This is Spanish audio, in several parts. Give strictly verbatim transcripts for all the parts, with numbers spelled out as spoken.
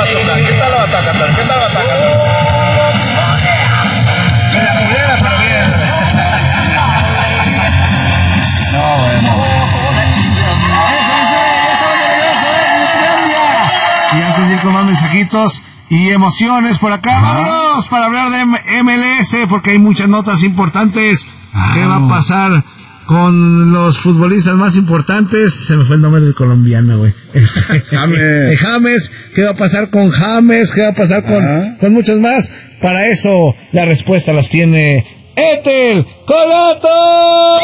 va a tocar? ¿Qué tal lo va a tocar? ¿Qué tal lo va a tocar? En la mujer, pero bien. No, bueno. Y antes de ir con más mensajitos y emociones por acá, vámonos para hablar de M L S, porque hay muchas notas importantes. Ah. ¿Qué va a pasar con los futbolistas más importantes? Se me fue el nombre del colombiano, güey. James. James. ¿Qué va a pasar con James? ¿Qué va a pasar con, con muchos más? Para eso, la respuesta las tiene Ethel Colato.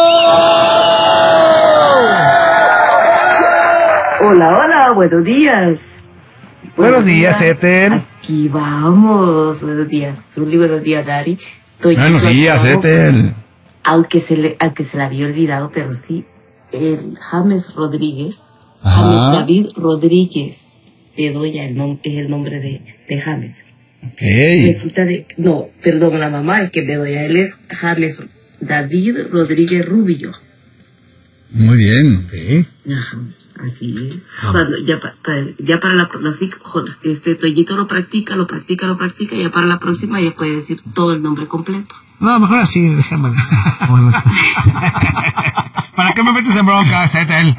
Hola, hola, buenos días. Buenos, buenos días, días, Ethel. Aquí vamos. Buenos días, Zuli. Buenos días, Dari. Estoy buenos días, Ethel. Aunque se le, aunque se la había olvidado, pero sí, el James Rodríguez, Ajá. James David Rodríguez Bedoya, el nom- es el nombre de, de James. Okay. Resulta de, no, perdón, la mamá, el que Bedoya, él es James David Rodríguez Rubio. Muy bien. Okay. Ajá, así es. Cuando, ya, pa, pa, ya para la próxima, este Toyito lo practica, lo practica, lo practica, ya para la próxima ya puede decir todo el nombre completo. No, mejor así, déjame. ¿Para qué me metes en bronca, Ethel?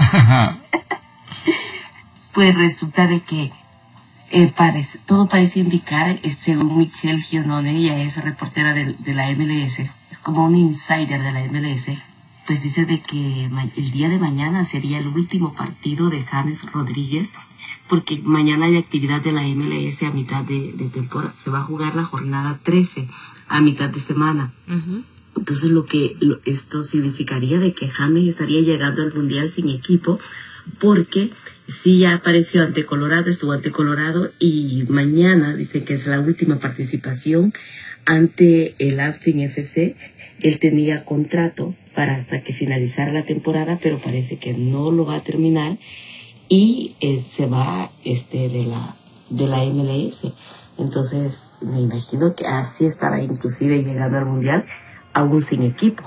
Pues resulta de que eh, parece, todo parece indicar, eh, según Michelle Giannone, ella es reportera de, de la M L S, es como un insider de la M L S, pues dice de que ma- el día de mañana sería el último partido de James Rodríguez, porque mañana hay actividad de la M L S a mitad de, de temporada, se va a jugar la jornada trece a mitad de semana. Uh-huh. Entonces lo que lo, esto significaría de que James estaría llegando al Mundial sin equipo, porque sí ya apareció ante Colorado, estuvo ante Colorado, y mañana dice que es la última participación ante el Austin F C. Él tenía contrato para hasta que finalizara la temporada, pero parece que no lo va a terminar y eh, se va este de la de la M L S. Entonces me imagino que así estará inclusive llegando al Mundial aún sin equipo.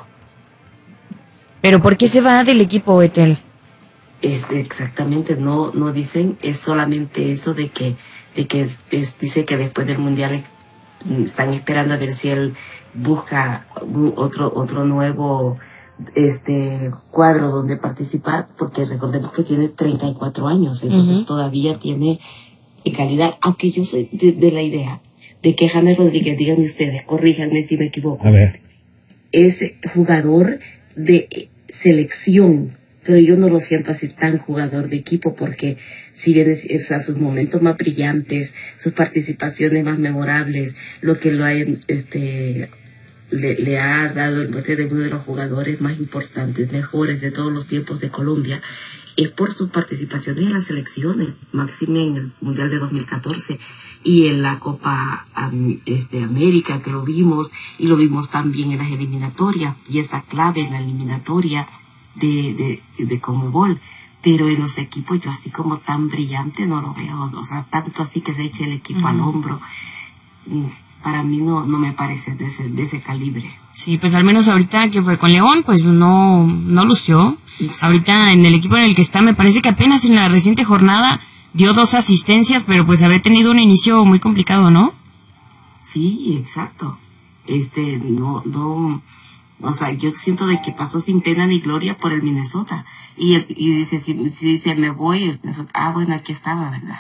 ¿Pero por qué se va del equipo, Ethel? Es, exactamente, no no dicen, es solamente eso de que de que es, es, dice que después del Mundial es, están esperando a ver si él busca un, otro otro nuevo este cuadro donde participar, porque recordemos que tiene treinta y cuatro años, entonces uh-huh. todavía tiene calidad, aunque yo soy de, de la idea de que James Rodríguez, díganme ustedes, corríjanme si me equivoco, a ver, es jugador de selección, pero yo no lo siento así tan jugador de equipo, porque si bien es, es a sus momentos más brillantes, sus participaciones más memorables, lo que lo ha, este, le, le ha dado el bote de uno de los jugadores más importantes, mejores de todos los tiempos de Colombia, es por sus participaciones en las selecciones, máxime en el Mundial de dos mil catorce y en la Copa um, este, América, que lo vimos, y lo vimos también en las eliminatorias, y esa clave en la eliminatoria de, de, de Conmebol. Pero en los equipos yo así como tan brillante no lo veo, o sea, tanto así que se eche el equipo uh-huh. al hombro, para mí no, no me parece de ese, de ese calibre. Sí, pues al menos ahorita que fue con León, pues no, no lució. Sí. Ahorita en el equipo en el que está, me parece que apenas en la reciente jornada dio dos asistencias, pero pues había tenido un inicio muy complicado, ¿no? Sí, exacto. Este, no, no, o sea, yo siento de que pasó sin pena ni gloria por el Minnesota. Y, y dice, si, si dice, me voy, el Minnesota, ah, bueno, aquí estaba, ¿verdad?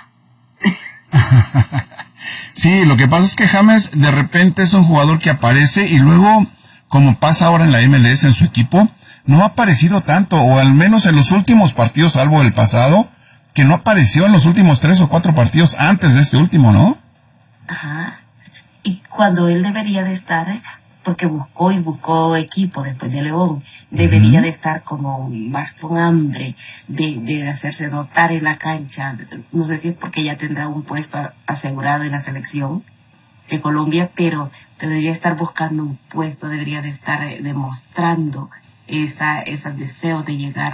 Sí, lo que pasa es que James de repente es un jugador que aparece y luego, como pasa ahora en la M L S en su equipo, no ha aparecido tanto, o al menos en los últimos partidos, salvo el pasado, que no apareció en los últimos tres o cuatro partidos antes de este último, ¿no? Ajá. Y cuando él debería de estar, porque buscó y buscó equipo después de León, debería uh-huh. de estar como más con hambre de, de hacerse notar en la cancha. No sé si es porque ya tendrá un puesto asegurado en la selección de Colombia, pero debería estar buscando un puesto, debería de estar demostrando esa, ese deseo de llegar